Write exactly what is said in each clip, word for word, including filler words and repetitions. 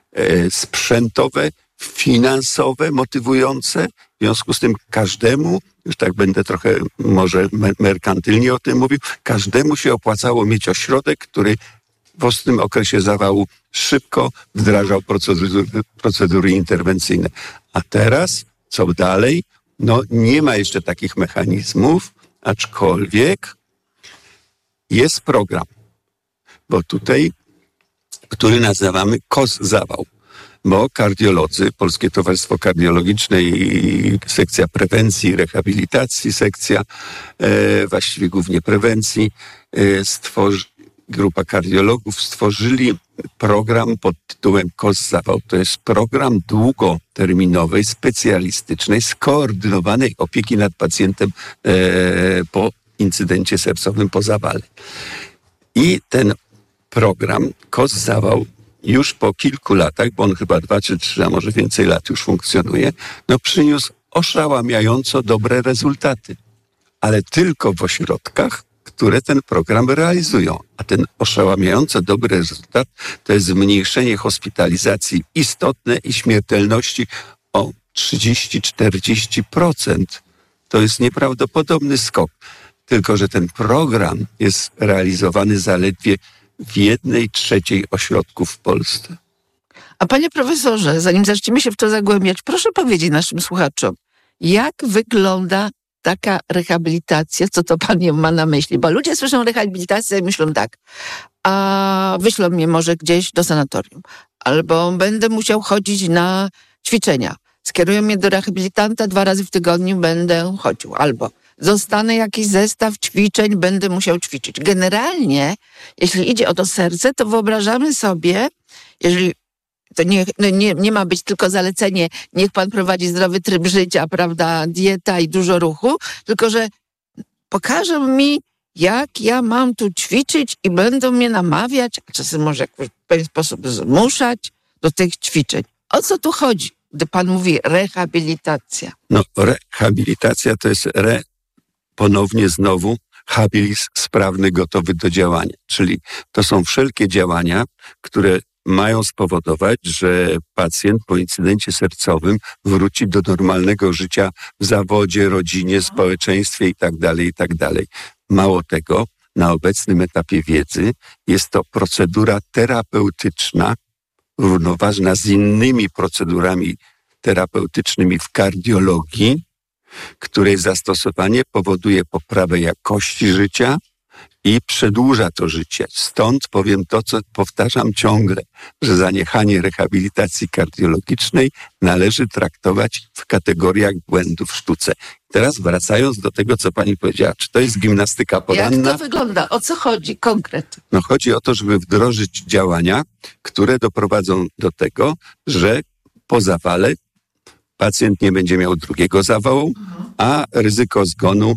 e, sprzętowe, finansowe, motywujące. W związku z tym każdemu, już tak będę trochę może merkantylnie o tym mówił, każdemu się opłacało mieć ośrodek, który w ostrym okresie zawału szybko wdrażał procedury, procedury interwencyjne. A teraz, co dalej? No nie ma jeszcze takich mechanizmów, aczkolwiek jest program, bo tutaj, który nazywamy K O S zawał, bo kardiolodzy, Polskie Towarzystwo Kardiologiczne i sekcja prewencji i rehabilitacji, sekcja e, właściwie głównie prewencji, e, stworzy, grupa kardiologów stworzyli program pod tytułem K O S zawał. To jest program długoterminowej, specjalistycznej, skoordynowanej opieki nad pacjentem e, po incydencie sercowym, po zawale. I ten program K O S zawał już po kilku latach, bo on chyba dwa czy trzy, a może więcej lat już funkcjonuje, no przyniósł oszałamiająco dobre rezultaty. Ale tylko w ośrodkach, które ten program realizują. A ten oszałamiająco dobry rezultat to jest zmniejszenie hospitalizacji istotne i śmiertelności o trzydzieści do czterdziestu procent. To jest nieprawdopodobny skok. Tylko że ten program jest realizowany zaledwie w jednej trzeciej ośrodków w Polsce. A panie profesorze, zanim zaczniemy się w to zagłębiać, proszę powiedzieć naszym słuchaczom, jak wygląda taka rehabilitacja, co to pan ma na myśli? Bo ludzie słyszą rehabilitację i myślą tak, a wyślą mnie może gdzieś do sanatorium, albo będę musiał chodzić na ćwiczenia, skierują mnie do rehabilitanta, dwa razy w tygodniu będę chodził, albo dostanę jakiś zestaw ćwiczeń, będę musiał ćwiczyć. Generalnie, jeśli idzie o to serce, to wyobrażamy sobie, jeżeli to nie, nie, nie ma być tylko zalecenie, niech pan prowadzi zdrowy tryb życia, prawda, dieta i dużo ruchu, tylko że pokażą mi, jak ja mam tu ćwiczyć i będą mnie namawiać, a czasem może w pewien sposób zmuszać do tych ćwiczeń. O co tu chodzi, gdy pan mówi rehabilitacja? No, rehabilitacja to jest re, ponownie znowu, habilis, sprawny, gotowy do działania. Czyli to są wszelkie działania, które mają spowodować, że pacjent po incydencie sercowym wróci do normalnego życia w zawodzie, rodzinie, społeczeństwie itd., itd. Mało tego, na obecnym etapie wiedzy jest to procedura terapeutyczna, równoważna z innymi procedurami terapeutycznymi w kardiologii, której zastosowanie powoduje poprawę jakości życia i przedłuża to życie. Stąd powiem to, co powtarzam ciągle, że zaniechanie rehabilitacji kardiologicznej należy traktować w kategoriach błędu w sztuce. Teraz wracając do tego, co pani powiedziała, czy to jest gimnastyka poranna? Jak to wygląda? O co chodzi konkret? No chodzi o to, żeby wdrożyć działania, które doprowadzą do tego, że po zawale pacjent nie będzie miał drugiego zawału, a ryzyko zgonu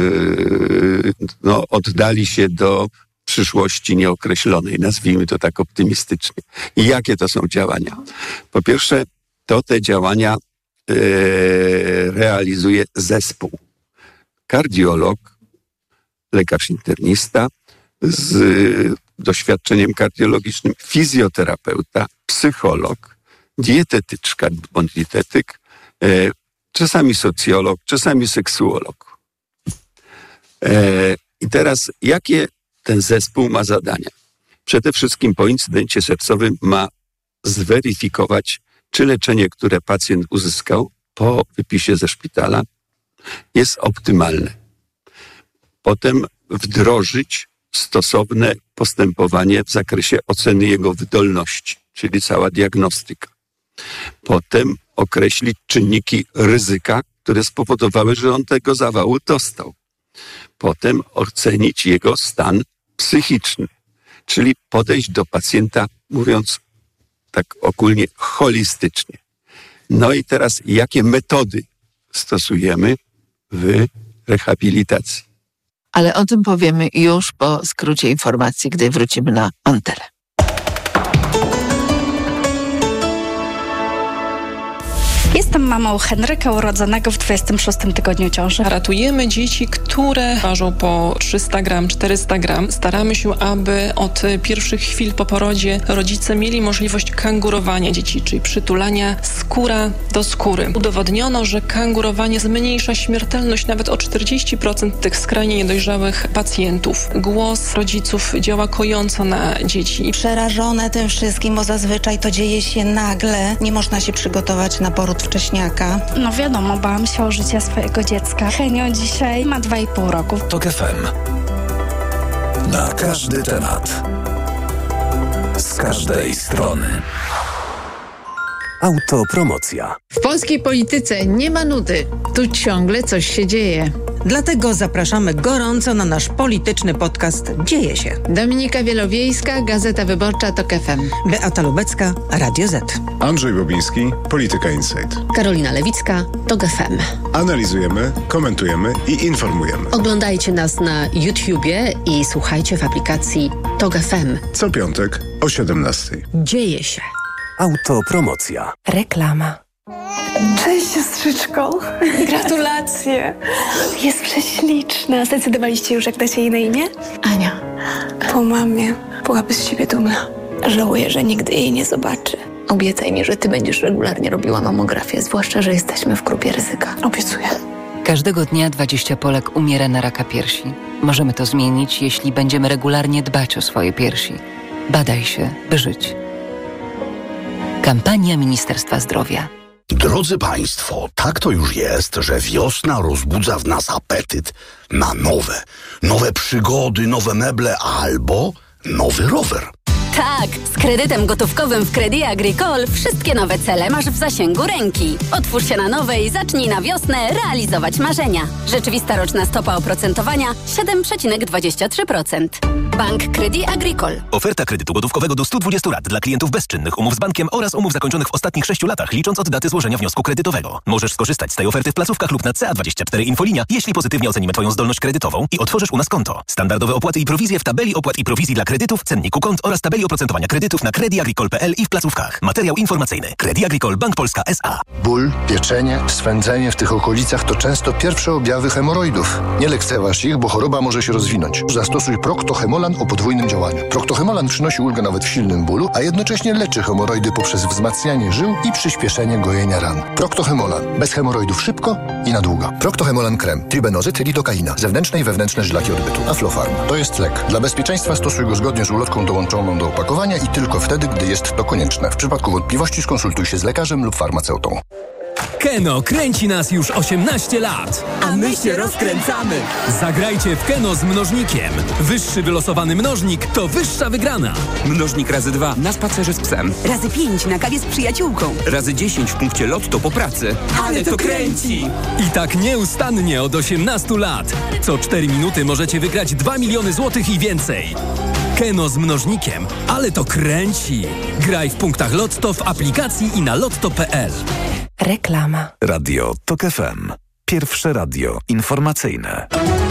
yy, no, oddali się do przyszłości nieokreślonej, nazwijmy to tak optymistycznie. I jakie to są działania? Po pierwsze, to te działania yy, realizuje zespół. Kardiolog, lekarz internista z yy, doświadczeniem kardiologicznym, fizjoterapeuta, psycholog, dietetyczka bądź dietetyk, yy, czasami socjolog, czasami seksuolog. E, I teraz, jakie ten zespół ma zadania? Przede wszystkim po incydencie sercowym ma zweryfikować, czy leczenie, które pacjent uzyskał po wypisie ze szpitala, jest optymalne. Potem wdrożyć stosowne postępowanie w zakresie oceny jego wydolności, czyli cała diagnostyka. Potem określić czynniki ryzyka, które spowodowały, że on tego zawału dostał. Potem ocenić jego stan psychiczny, czyli podejść do pacjenta, mówiąc tak ogólnie, holistycznie. No i teraz, jakie metody stosujemy w rehabilitacji? Ale o tym powiemy już po skrócie informacji, gdy wrócimy na antenę. Jestem mamą Henryka, urodzonego w dwudziestym szóstym tygodniu ciąży. Ratujemy dzieci, które ważą po trzysta gram, czterysta gram. Staramy się, aby od pierwszych chwil po porodzie rodzice mieli możliwość kangurowania dzieci, czyli przytulania skóra do skóry. Udowodniono, że kangurowanie zmniejsza śmiertelność nawet o czterdzieści procent tych skrajnie niedojrzałych pacjentów. Głos rodziców działa kojąco na dzieci. Przerażone tym wszystkim, bo zazwyczaj to dzieje się nagle. Nie można się przygotować na poród wcześniaka. No wiadomo, bałam się o życie swojego dziecka. Henio dzisiaj ma dwa i pół roku. Tok F M. Na każdy temat. Z każdej strony. Autopromocja. W polskiej polityce nie ma nudy. Tu ciągle coś się dzieje. Dlatego zapraszamy gorąco na nasz polityczny podcast Dzieje się. Dominika Wielowiejska, Gazeta Wyborcza, Tok F M. Beata Lubecka, Radio Z. Andrzej Bobiński, Polityka Insight. Karolina Lewicka, Tok F M. Analizujemy, komentujemy i informujemy. Oglądajcie nas na YouTubie i słuchajcie w aplikacji Tok F M. Co piątek o siedemnastej. Dzieje się. Autopromocja. Reklama. Cześć siostrzyczko. Gratulacje. Jest prześliczna. Zdecydowaliście już, jak dacie jej na imię? Ania. Po mamie byłaby z siebie dumna. Żałuję, że nigdy jej nie zobaczy. Obiecaj mi, że ty będziesz regularnie robiła mamografię, zwłaszcza, że jesteśmy w grupie ryzyka. Obiecuję. Każdego dnia dwadzieścia Polek umiera na raka piersi. Możemy to zmienić, jeśli będziemy regularnie dbać o swoje piersi. Badaj się, by żyć. Kampania Ministerstwa Zdrowia. Drodzy Państwo, tak to już jest, że wiosna rozbudza w nas apetyt na nowe, nowe przygody, nowe meble albo nowy rower. Tak, z kredytem gotówkowym w Crédit Agricole wszystkie nowe cele masz w zasięgu ręki. Otwórz się na nowe i zacznij na wiosnę realizować marzenia. Rzeczywista roczna stopa oprocentowania siedem przecinek dwadzieścia trzy procent. Bank Crédit Agricole. Oferta kredytu gotówkowego do stu dwudziestu lat dla klientów bezczynnych, umów z bankiem oraz umów zakończonych w ostatnich sześciu latach, licząc od daty złożenia wniosku kredytowego. Możesz skorzystać z tej oferty w placówkach lub na C A dwadzieścia cztery Infolinia, jeśli pozytywnie ocenimy Twoją zdolność kredytową i otworzysz u nas konto. Standardowe opłaty i prowizje w tabeli opłat i prowizji dla kredytów, cenniku kont oraz tabeli oprocentowania kredytów na Crédit Agricole kropka p l i w placówkach. Materiał informacyjny. Crédit Agricole Bank Polska S A. Ból, pieczenie, swędzenie w tych okolicach to często pierwsze objawy hemoroidów. Nie lekceważ ich, bo choroba może się rozwinąć. Zastosuj Procto-Hemolan o podwójnym działaniu. Procto-Hemolan przynosi ulgę nawet w silnym bólu, a jednocześnie leczy hemoroidy poprzez wzmacnianie żył i przyspieszenie gojenia ran. Procto-Hemolan. Bez hemoroidów szybko i na długo. Procto-Hemolan krem. Tribenozyt, lidokaina. Zewnętrzne i wewnętrzne żylaki odbytu. Aflofarm. To jest lek. Dla bezpieczeństwa stosuj go zgodnie z ulotką dołączoną do opakowania i tylko wtedy, gdy jest to konieczne. W przypadku wątpliwości skonsultuj się z lekarzem lub farmaceutą. Keno kręci nas już osiemnaście lat. A my się rozkręcamy. Zagrajcie w Keno z mnożnikiem. Wyższy wylosowany mnożnik to wyższa wygrana. Mnożnik razy dwa na spacerze z psem. Razy pięć na kawie z przyjaciółką. Razy dziesięć w punkcie lotto po pracy. Ale to kręci! I tak nieustannie od osiemnastu lat. Co cztery minuty możecie wygrać dwa miliony złotych i więcej. Keno z mnożnikiem, ale to kręci. Graj w punktach Lotto w aplikacji i na lotto kropka p l. Reklama. Radio Tok F M. Pierwsze radio informacyjne.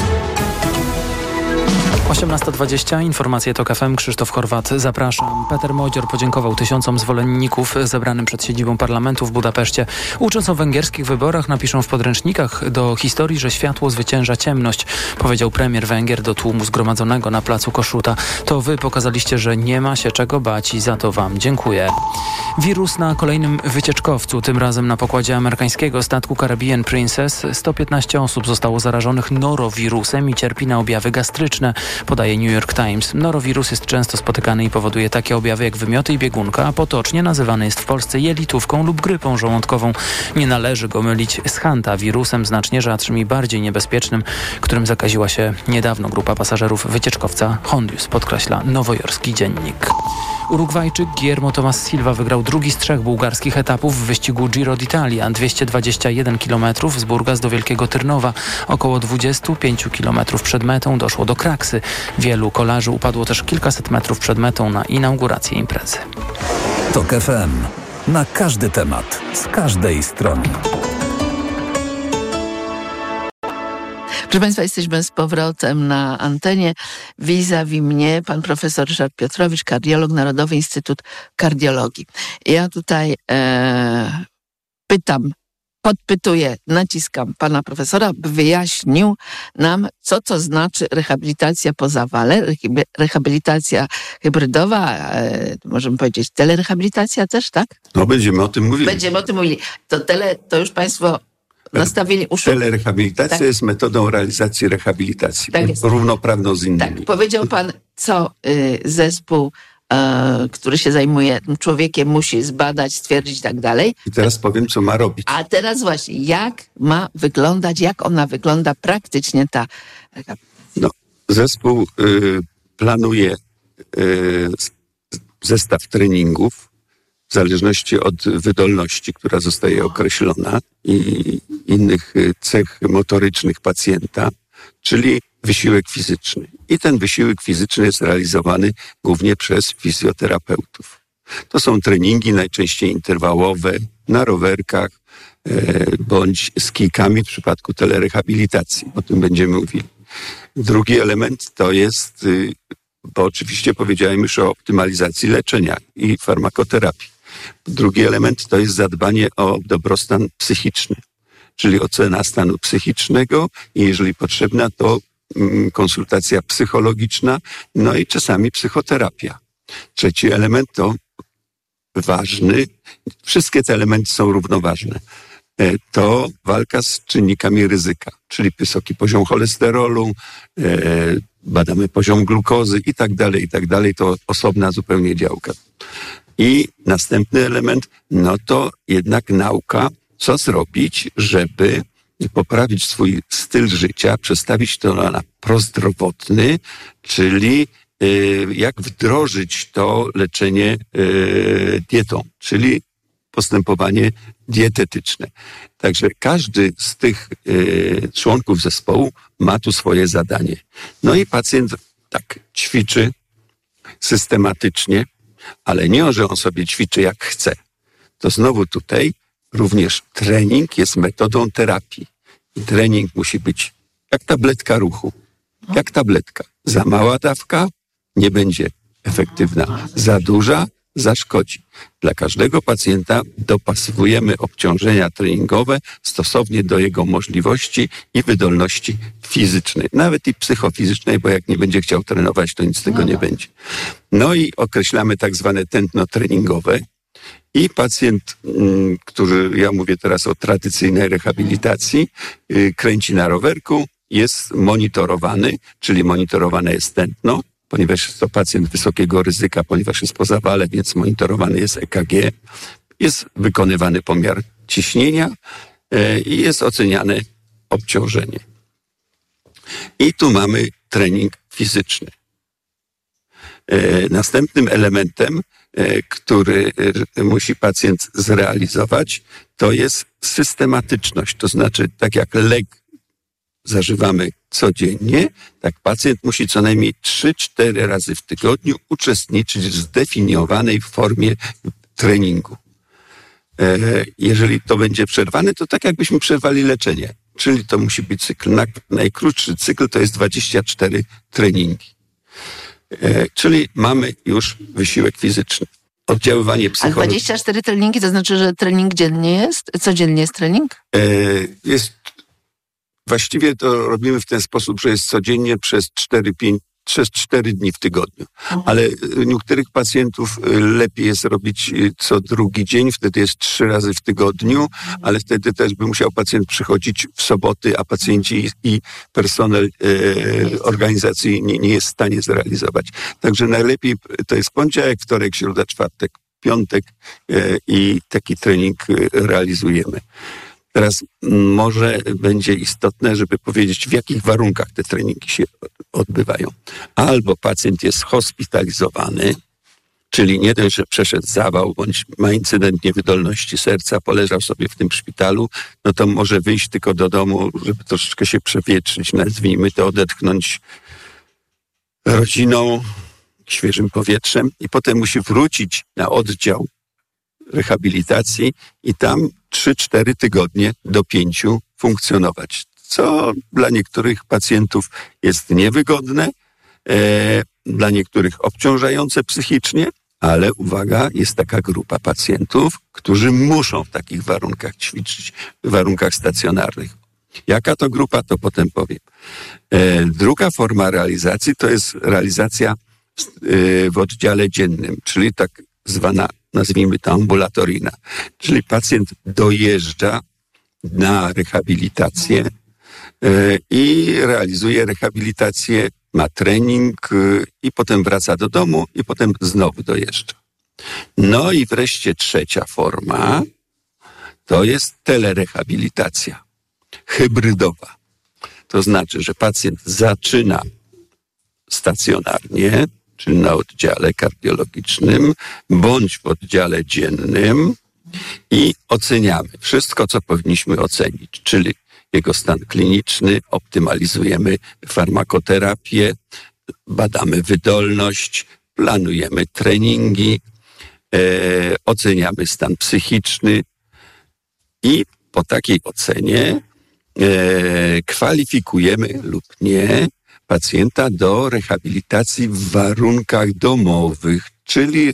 osiemnasta dwadzieścia, informacje Tok F M, Krzysztof Horwat, zapraszam. Peter Modzior podziękował tysiącom zwolenników zebranym przed siedzibą parlamentu w Budapeszcie. Ucząc o węgierskich wyborach, napiszą w podręcznikach do historii, że światło zwycięża ciemność, powiedział premier Węgier do tłumu zgromadzonego na placu Kossuth. To wy pokazaliście, że nie ma się czego bać i za to wam dziękuję. Wirus na kolejnym wycieczkowcu, tym razem na pokładzie amerykańskiego statku Caribbean Princess. sto piętnaście osób zostało zarażonych norowirusem i cierpi na objawy gastryczne, podaje New York Times. Norowirus jest często spotykany i powoduje takie objawy jak wymioty i biegunka, a potocznie nazywany jest w Polsce jelitówką lub grypą żołądkową. Nie należy go mylić z hantawirusem, znacznie rzadszym i bardziej niebezpiecznym, którym zakaziła się niedawno grupa pasażerów wycieczkowca Hondius, podkreśla nowojorski dziennik. Urugwajczyk Guillermo Tomas Silva wygrał drugi z trzech bułgarskich etapów w wyścigu Giro d'Italia. dwieście dwadzieścia jeden kilometrów z Burgas do Wielkiego Tyrnowa. Około dwadzieścia pięć kilometrów przed metą doszło do kraksy. Wielu kolarzy upadło też kilkaset metrów przed metą na inaugurację imprezy. Tok F M. Na każdy temat, z każdej strony. Proszę Państwa, jesteśmy z powrotem na antenie. Vis-a-vis mnie pan profesor Ryszard Piotrowicz, kardiolog, Narodowy Instytut Kardiologii. Ja tutaj e, pytam podpytuję, naciskam pana profesora, by wyjaśnił nam, co to znaczy rehabilitacja po zawale, rehabilitacja hybrydowa, e, możemy powiedzieć telerehabilitacja też, tak? No będziemy o tym mówili. Będziemy o tym mówili. To tele, to już państwo nastawili uszu. Telerehabilitacja tak. jest metodą realizacji rehabilitacji, tak równoprawną z innymi. Tak, powiedział pan, co y, zespół który się zajmuje tym człowiekiem, musi zbadać, stwierdzić i tak dalej. I teraz powiem, co ma robić. A teraz właśnie, jak ma wyglądać, jak ona wygląda praktycznie ta... No, zespół y, planuje y, zestaw treningów w zależności od wydolności, która zostaje określona i innych cech motorycznych pacjenta, czyli wysiłek fizyczny. I ten wysiłek fizyczny jest realizowany głównie przez fizjoterapeutów. To są treningi najczęściej interwałowe na rowerkach e, bądź z kijkami w przypadku telerehabilitacji. O tym będziemy mówili. Drugi element to jest, y, bo oczywiście powiedziałem już o optymalizacji leczenia i farmakoterapii. Drugi element to jest zadbanie o dobrostan psychiczny, czyli ocena stanu psychicznego i jeżeli potrzebna, to konsultacja psychologiczna, no i czasami psychoterapia. Trzeci element to ważny, wszystkie te elementy są równoważne, to walka z czynnikami ryzyka, czyli wysoki poziom cholesterolu, badamy poziom glukozy i tak dalej, i tak dalej, to osobna zupełnie działka. I następny element, no to jednak nauka, co zrobić, żeby poprawić swój styl życia, przestawić to na prozdrowotny, czyli y, jak wdrożyć to leczenie y, dietą, czyli postępowanie dietetyczne. Także każdy z tych y, członków zespołu ma tu swoje zadanie. No i pacjent tak ćwiczy systematycznie, ale nie, że on sobie ćwiczy jak chce. To znowu tutaj również trening jest metodą terapii. I trening musi być jak tabletka ruchu. Jak tabletka. Za mała dawka nie będzie efektywna. Za duża zaszkodzi. Dla każdego pacjenta dopasowujemy obciążenia treningowe stosownie do jego możliwości i wydolności fizycznej. Nawet i psychofizycznej, bo jak nie będzie chciał trenować, to nic z tego no nie tak. będzie. No i określamy tak zwane tętno treningowe. I pacjent, który, ja mówię teraz o tradycyjnej rehabilitacji, kręci na rowerku, jest monitorowany, czyli monitorowane jest tętno, ponieważ jest to pacjent wysokiego ryzyka, ponieważ jest po zawale, więc monitorowany jest E K G, jest wykonywany pomiar ciśnienia i jest oceniane obciążenie. I tu mamy trening fizyczny. Następnym elementem, który musi pacjent zrealizować, to jest systematyczność. To znaczy, tak jak lek zażywamy codziennie, tak pacjent musi co najmniej trzy cztery razy w tygodniu uczestniczyć w zdefiniowanej formie treningu. Jeżeli to będzie przerwane, to tak jakbyśmy przerwali leczenie. Czyli to musi być cykl. Najkrótszy cykl to jest dwadzieścia cztery treningi. Czyli mamy już wysiłek fizyczny. Oddziaływanie psychologiczne. A dwadzieścia cztery treningi to znaczy, że trening dziennie jest? Codziennie jest trening? Jest, właściwie to robimy w ten sposób, że jest codziennie przez cztery pięć przez cztery dni w tygodniu. Ale u niektórych pacjentów lepiej jest robić co drugi dzień, wtedy jest trzy razy w tygodniu, ale wtedy też by musiał pacjent przychodzić w soboty, a pacjenci i personel e, organizacji nie, nie jest w stanie zrealizować. Także najlepiej to jest poniedziałek, wtorek, środa, czwartek, piątek e, i taki trening realizujemy. Teraz może będzie istotne, żeby powiedzieć, w jakich warunkach te treningi się odbywają. Albo pacjent jest hospitalizowany, czyli nie dość, że przeszedł zawał, bądź ma incydent niewydolności serca, poleżał sobie w tym szpitalu, no to może wyjść tylko do domu, żeby troszeczkę się przewietrzyć, nazwijmy to, odetchnąć rodziną, świeżym powietrzem i potem musi wrócić na oddział rehabilitacji i tam trzy cztery tygodnie do pięciu funkcjonować, co dla niektórych pacjentów jest niewygodne, e, dla niektórych obciążające psychicznie, Ale uwaga, jest taka grupa pacjentów, którzy muszą w takich warunkach ćwiczyć, w warunkach stacjonarnych. Jaka to grupa, to potem powiem. E, druga forma realizacji to jest realizacja e, w oddziale dziennym, czyli tak zwana, nazwijmy to ambulatoryjna. Czyli pacjent dojeżdża na rehabilitację e, i realizuje rehabilitację, ma trening e, i potem wraca do domu i potem znowu dojeżdża. No i wreszcie trzecia forma to jest telerehabilitacja hybrydowa. To znaczy, że pacjent zaczyna stacjonarnie, czyli na oddziale kardiologicznym, bądź w oddziale dziennym i oceniamy wszystko, co powinniśmy ocenić, czyli jego stan kliniczny, optymalizujemy farmakoterapię, badamy wydolność, planujemy treningi, e, oceniamy stan psychiczny i po takiej ocenie e, kwalifikujemy lub nie pacjenta do rehabilitacji w warunkach domowych, czyli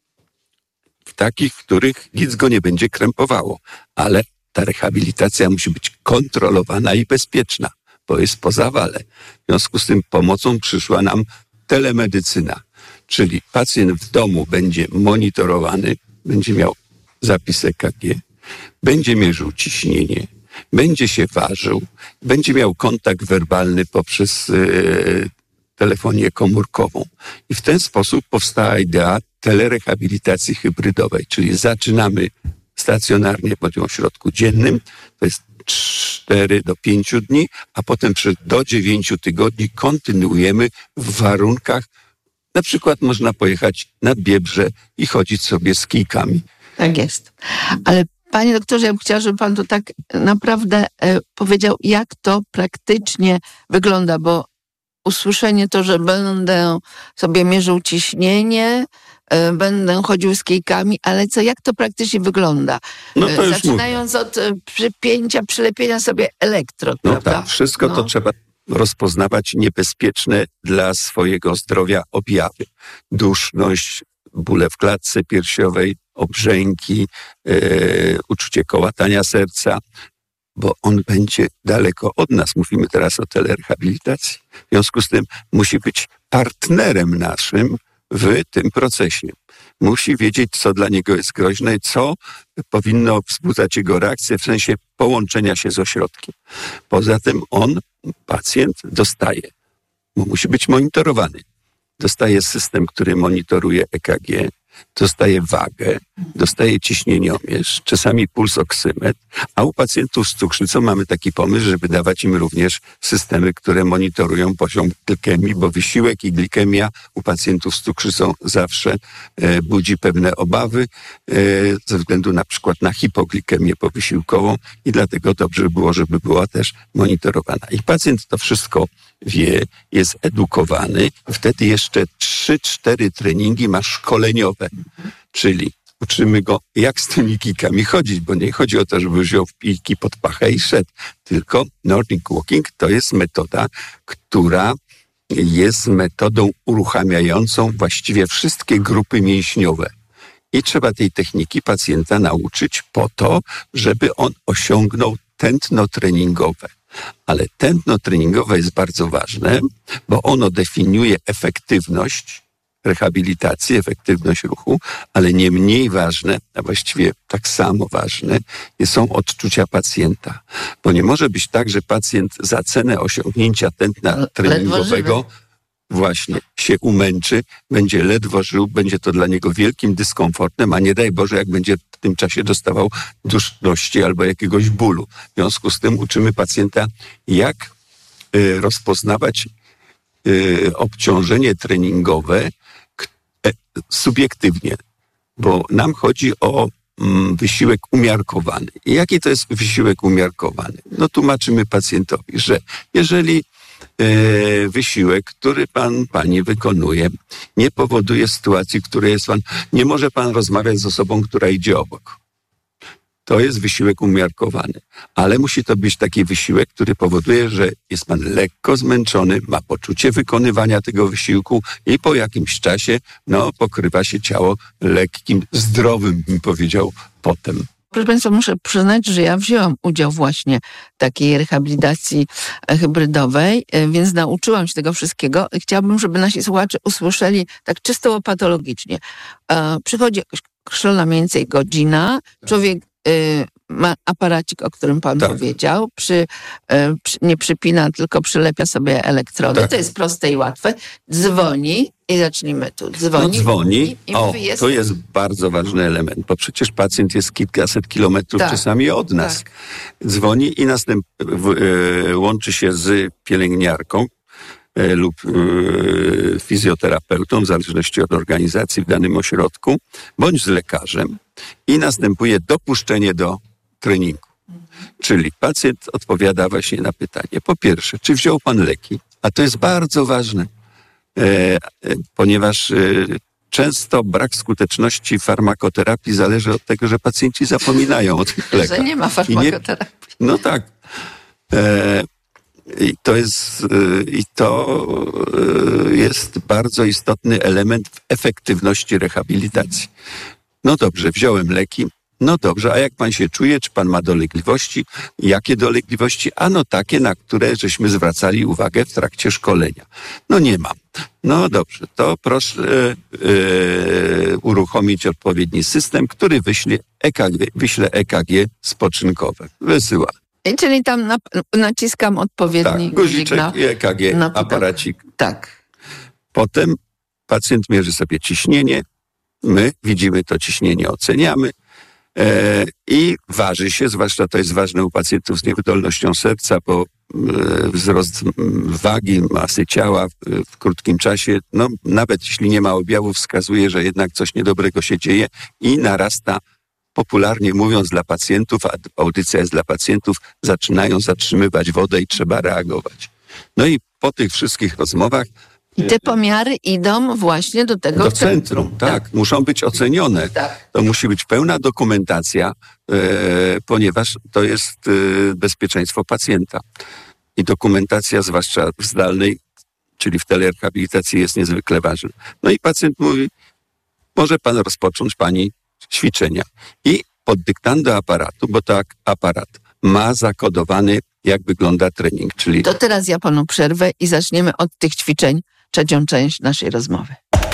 w takich, w których nic go nie będzie krępowało. Ale ta rehabilitacja musi być kontrolowana i bezpieczna, bo jest po zawale. W związku z tym pomocą przyszła nam telemedycyna, czyli pacjent w domu będzie monitorowany, będzie miał zapis E K G, będzie mierzył ciśnienie, będzie się ważył, będzie miał kontakt werbalny poprzez e, telefonię komórkową. I w ten sposób powstała idea telerehabilitacji hybrydowej, czyli zaczynamy stacjonarnie w ośrodku dziennym, to jest cztery do pięciu dni, a potem do dziewięciu tygodni kontynuujemy w warunkach, na przykład można pojechać nad Biebrze i chodzić sobie z kijkami. Tak jest. Ale panie doktorze, ja bym chciała, żeby pan to tak naprawdę e, powiedział, jak to praktycznie wygląda, bo usłyszenie to, że będę sobie mierzył ciśnienie, e, będę chodził z kijkami, ale co, jak to praktycznie wygląda? No to e, już Zaczynając mówię. od e, przypięcia, przylepienia sobie elektrod, no prawda? Tak, wszystko no. to trzeba rozpoznawać niebezpieczne dla swojego zdrowia objawy. Duszność, bóle w klatce piersiowej, obrzęki, e, uczucie kołatania serca, bo on będzie daleko od nas. Mówimy teraz o telerehabilitacji. W związku z tym musi być partnerem naszym w tym procesie. Musi wiedzieć, co dla niego jest groźne i co powinno wzbudzać jego reakcję w sensie połączenia się z ośrodkiem. Poza tym on, pacjent, dostaje, bo musi być monitorowany. Dostaje system, który monitoruje E K G, dostaje wagę, dostaje ciśnieniomierz, czasami pulsoksymetr, a u pacjentów z cukrzycą mamy taki pomysł, żeby dawać im również systemy, które monitorują poziom glikemii, bo wysiłek i glikemia u pacjentów z cukrzycą zawsze e, budzi pewne obawy e, ze względu na przykład na hipoglikemię powysiłkową i dlatego dobrze by było, żeby była też monitorowana. I pacjent to wszystko wie, jest edukowany, wtedy jeszcze trzy cztery treningi ma szkoleniowe, czyli uczymy go, jak z tymi kijkami chodzić, bo nie chodzi o to, żeby wziął kijki pod pachę i szedł, tylko Nordic Walking to jest metoda, która jest metodą uruchamiającą właściwie wszystkie grupy mięśniowe. I trzeba tej techniki pacjenta nauczyć po to, żeby on osiągnął tętno treningowe. Ale tętno treningowe jest bardzo ważne, bo ono definiuje efektywność rehabilitacji, efektywność ruchu, ale nie mniej ważne, a właściwie tak samo ważne, są odczucia pacjenta. Bo nie może być tak, że pacjent za cenę osiągnięcia tętna treningowego właśnie się umęczy, będzie ledwo żył, będzie to dla niego wielkim dyskomfortem, a nie daj Boże, jak będzie w tym czasie dostawał duszności albo jakiegoś bólu. W związku z tym uczymy pacjenta, jak y, rozpoznawać y, obciążenie treningowe k- e, subiektywnie, bo nam chodzi o mm, wysiłek umiarkowany. I jaki to jest wysiłek umiarkowany? No tłumaczymy pacjentowi, że jeżeli E, wysiłek, który pan, pani wykonuje, nie powoduje sytuacji, w której jest pan, nie może pan rozmawiać z osobą, która idzie obok. to jest wysiłek umiarkowany. Ale musi to być taki wysiłek, który powoduje, że jest pan lekko zmęczony, ma poczucie wykonywania tego wysiłku i po jakimś czasie no, pokrywa się ciało lekkim, zdrowym, bym powiedział, potem. Proszę Państwa, muszę przyznać, że ja wzięłam udział właśnie w takiej rehabilitacji hybrydowej, więc nauczyłam się tego wszystkiego. Chciałabym, żeby nasi słuchacze usłyszeli tak czysto łopatologicznie. Przychodzi jakaś określona mniej więcej godzina, człowiek ma aparacik, o którym pan tak. powiedział, przy, przy, nie przypina, tylko przylepia sobie elektrody. Tak. To jest proste i łatwe. Dzwoni i zacznijmy tu. Dzwoni. No dzwoni. I, i o, jest... to jest bardzo ważny element, bo przecież pacjent jest kilkaset kilometrów tak. czasami od nas. Tak. Dzwoni i następ, w, e, łączy się z pielęgniarką e, lub e, fizjoterapeutą, w zależności od organizacji w danym ośrodku, bądź z lekarzem i następuje dopuszczenie do treningu. Czyli pacjent odpowiada właśnie na pytanie. Po pierwsze, czy wziął pan leki? A to jest bardzo ważne, e, e, ponieważ e, często brak skuteczności farmakoterapii zależy od tego, że pacjenci zapominają o tych lekach. Że nie ma farmakoterapii. Nie, no tak. E, I to jest, e, i to e, jest bardzo istotny element w efektywności rehabilitacji. No dobrze, wziąłem leki. No dobrze, a jak pan się czuje? Czy pan ma dolegliwości? Jakie dolegliwości? Ano takie, na które żeśmy zwracali uwagę w trakcie szkolenia. No nie mam. No dobrze, to proszę yy, uruchomić odpowiedni system, który wyśle E K G, wyśle E K G spoczynkowe. Wysyła. I czyli tam na, naciskam odpowiedni tak, guziczek i E K G, no aparacik. Tak. Potem pacjent mierzy sobie ciśnienie. My widzimy to ciśnienie, oceniamy. E, I waży się, zwłaszcza to jest ważne u pacjentów z niewydolnością serca, bo e, wzrost wagi, masy ciała w, w krótkim czasie, no nawet jeśli nie ma objawów, wskazuje, że jednak coś niedobrego się dzieje i narasta, popularnie mówiąc, dla pacjentów, a audycja jest dla pacjentów, zaczynają zatrzymywać wodę i trzeba reagować. No i po tych wszystkich rozmowach i te pomiary idą właśnie do tego do centrum. centrum tak. tak, muszą być ocenione. Tak. To musi być pełna dokumentacja, e, ponieważ to jest e, bezpieczeństwo pacjenta. I dokumentacja, zwłaszcza w zdalnej, czyli w telerehabilitacji, jest niezwykle ważna. No i pacjent mówi, może pan rozpocząć pani ćwiczenia. I pod dyktando aparatu, bo to aparat ma zakodowany, jak wygląda trening. Czyli to teraz ja panu przerwę i zaczniemy od tych ćwiczeń trzecią część naszej rozmowy.